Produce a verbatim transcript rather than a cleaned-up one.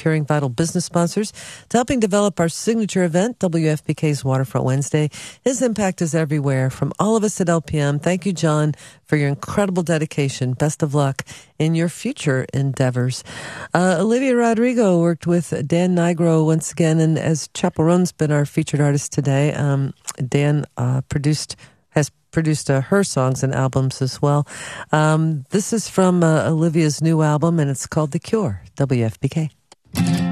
Securing Vital Business Sponsors, to helping develop our signature event, W F P K's Waterfront Wednesday. His impact is everywhere. From all of us at L P M, thank you, John, for your incredible dedication. Best of luck in your future endeavors. Uh, Olivia Rodrigo worked with Dan Nigro once again, and as Chaperone's been our featured artist today, um, Dan uh, produced has produced uh, her songs and albums as well. Um, this is from uh, Olivia's new album, and it's called The Cure, W F P K.